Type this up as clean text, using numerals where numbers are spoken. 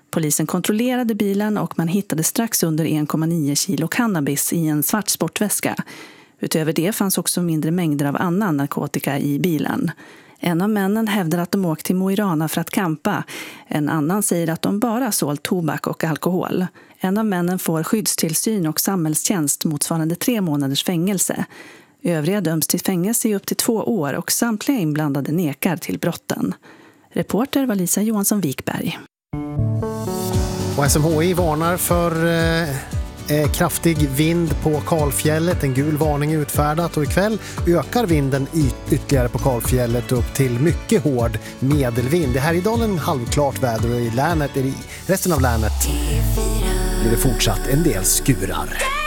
Polisen kontrollerade bilen och man hittade strax under 1,9 kilo cannabis i en svart sportväska. Utöver det fanns också mindre mängder av annan narkotika i bilen. En av männen hävdar att de åkt till Mo i Rana för att kampa. En annan säger att de bara sålt tobak och alkohol. En av männen får skyddstillsyn och samhällstjänst motsvarande 3 månaders fängelse. Övriga döms till fängelse i upp till 2 år och samtliga inblandade nekar till brotten. Reporter var Lisa Johansson Wikberg. Och SMHI varnar för kraftig vind på Kalfjället. En gul varning utfärdat och ikväll ökar vinden ytterligare på Kalfjället upp till mycket hård medelvind. Det här är Härjedalen halvklart väder och i resten av länet blir det fortsatt en del skurar.